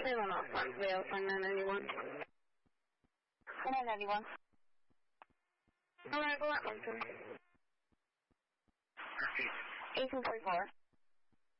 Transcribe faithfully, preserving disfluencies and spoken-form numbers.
Salem off Rockville, one nine nine one. one nine nine one. Alright, go out, one two. eighteen forty-four.